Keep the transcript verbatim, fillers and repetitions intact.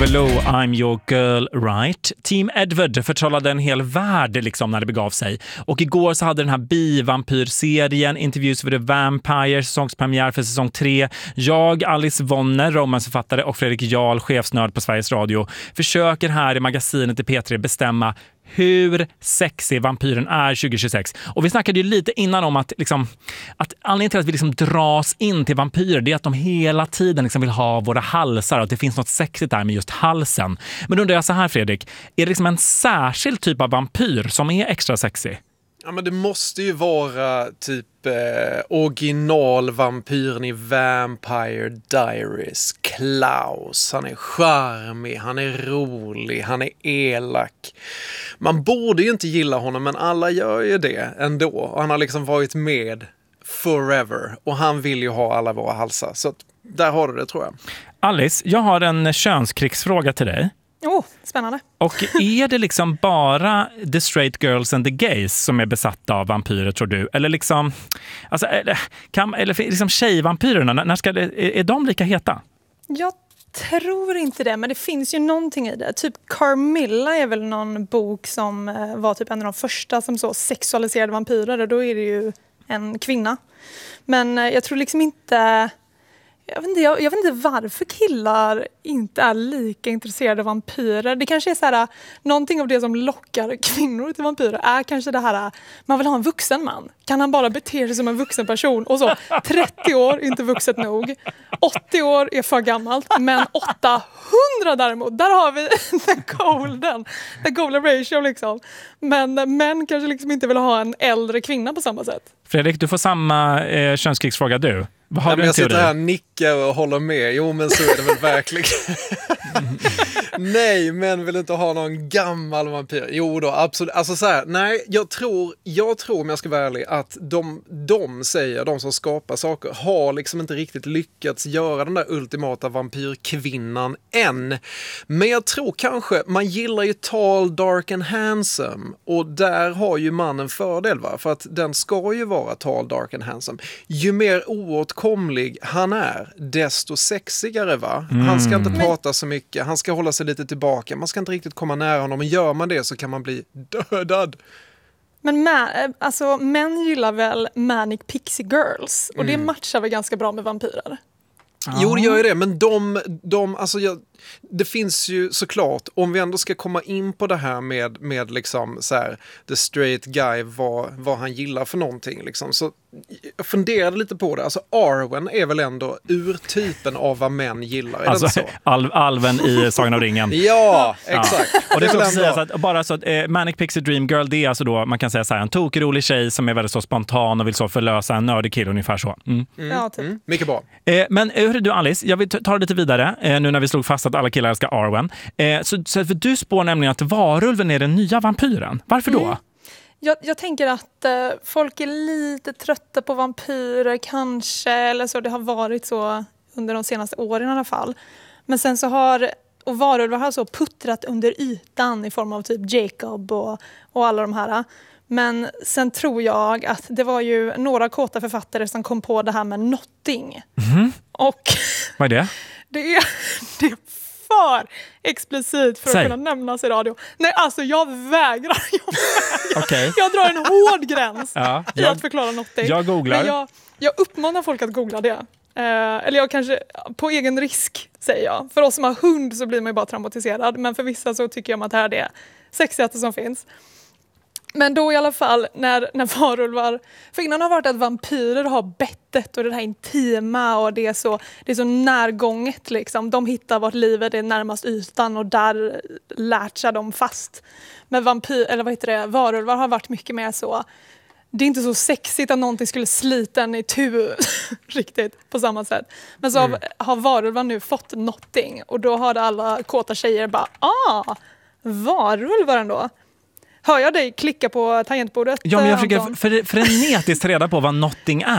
Tove Lo, I'm your girl, right? Team Edward förtrollade en hel värld liksom när det begav sig. Och igår så hade den här bivampyrserien Interviews with the Vampire säsongspremiär för säsong tre. Jag, Alice Wonner, romansförfattare, och Fredrik Jarl, chefsnörd på Sveriges Radio, försöker här i magasinet i P tre bestämma hur sexig vampyren är tjugo tjugosex. Och vi snackade ju lite innan om att, liksom, att anledningen till att vi liksom dras in till vampyrer, det är att de hela tiden liksom vill ha våra halsar och att det finns något sexigt där med just halsen. Men då undrar jag så här, Fredrik, är det liksom en särskild typ av vampyr som är extra sexig? Ja, men det måste ju vara typ eh, originalvampyren i Vampire Diaries. Klaus, han är charmig, han är rolig, han är elak. Man borde ju inte gilla honom, men alla gör ju det ändå. Och han har liksom varit med forever. Och han vill ju ha alla våra halsar. Så att, där har du det, tror jag. Alice, jag har en könskrigsfråga till dig. Oh, spännande. Och är det liksom bara the straight girls and the gays som är besatta av vampyrer, tror du? Eller liksom, alltså, eller, kan, eller liksom tjejvampyrerna, när ska det, är, är de lika heta? Jag tror inte det, men det finns ju någonting i det. Typ Carmilla är väl någon bok som var typ en av de första som så sexualiserade vampyrer, och då är det ju en kvinna. Men jag tror liksom inte... Jag vet, inte, jag, jag vet inte varför killar inte är lika intresserade av vampyrer. Det kanske är så här, någonting av det som lockar kvinnor till vampyrer är kanske det här, man vill ha en vuxen man. Kan han bara bete sig som en vuxen person? Och så trettio år är inte vuxet nog. åttio år är för gammalt. Men åttahundra däremot, där har vi the golden, the golden ratio liksom. Men män kanske liksom inte vill ha en äldre kvinna på samma sätt. Fredrik, du får samma eh, könskrigsfråga du. Vad har Ja, du men jag teori? sitter här och nickar och håller med. Jo, men så är det väl verkligen. Nej, men vill inte ha någon gammal vampyr. Jo då, absolut. Alltså så här, nej, jag tror, jag tror om jag ska vara ärlig, att de, de säger, de som skapar saker, har liksom inte riktigt lyckats göra den där ultimata vampyrkvinnan än. Men jag tror kanske, man gillar ju tall, dark and handsome. Och där har ju man en fördel, va? För att den ska ju vara tall, dark and handsome. Ju mer oåtkomlig han är, desto sexigare, va? Mm. Han ska inte prata så mycket, han ska hålla sig lite tillbaka, man ska inte riktigt komma nära honom, och gör man det så kan man bli dödad. Men mä, alltså, män gillar väl Manic Pixie Girls, och mm. det matchar väl ganska bra med vampyrer. Jo, det gör ju det, men de, de alltså jag, det finns ju såklart, om vi ändå ska komma in på det här med, med liksom så här, the straight guy, vad, vad han gillar för någonting liksom, så jag funderade lite på det. Alltså Arwen är väl ändå urtypen av vad män gillar, är alltså, det så? Al- alven i Sagan av ringen. Ja, exakt. Ja. Och det ska också sägas att bara så att eh, Manic Pixie Dream Girl, det är alltså då, man kan säga så här, en tokrolig tjej som är väldigt så spontan och vill så förlösa en nördig kille, ungefär så. Mm. Mm. Ja, typ. Mm. Mycket bra. Eh, men hur är du, Alice? Jag vill ta det lite vidare, eh, nu när vi slog fast att alla killar älskar Arwen. Eh, så, så för du spår nämligen att varulven är den nya vampyren. Varför då? Mm. Jag, jag tänker att eh, folk är lite trötta på vampyrer kanske, eller så, det har varit så under de senaste åren i alla fall. Men sen så har, och varulvar har så puttrat under ytan i form av typ Jacob och, och alla de här. Men sen tror jag att det var ju några kåta författare som kom på det här med notting. Mm. Och vad är det? det är... Det är för explicit för Säg. att kunna nämnas i radio. Nej, alltså jag vägrar. Jag, vägrar. Okay. Jag drar en hård gräns ja, i jag, att förklara något. Jag googlar. Men jag, jag uppmanar folk att googla det. Eh, eller jag kanske, på egen risk säger jag. För oss som har hund så blir man ju bara traumatiserad. Men för vissa så tycker jag att det här är det sexigaste som finns. Men då i alla fall när, när varulvar... För innan har det varit att vampyrer har bettet och det här intima och det är så, det är så närgånget liksom. De hittar vart livet är närmast ytan och där lärt sig de fast. Men vampyr, eller vad heter det, varulvar har varit mycket mer så... Det är inte så sexigt att någonting skulle slita en i tu riktigt på samma sätt. Men så mm. har, har varulvar nu fått någonting och då har alla kåta tjejer bara ah, varulvar ändå. Hör jag dig klicka på tangentbordet? Ja, men jag försöker för, frenetiskt reda på vad notting är.